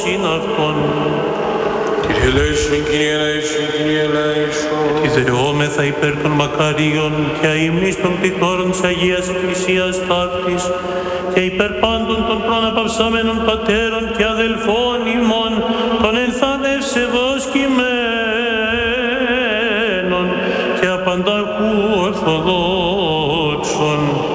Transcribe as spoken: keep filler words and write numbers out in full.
είναι αυτόν. Κύριε ελέησον, Κύριε ελέησον, Κύριε ελέησον. Τη δεόμεθα υπέρ των μακαρίων και αείμνης των πτυχώρων της Αγίας Εκκλησίας ταύτης και υπέρ πάντων των προαναπαυσάμενων πατέρων και αδελφών ημών των ενθαδεύσεβος κειμένων και απανταχού Ορθοδόξων.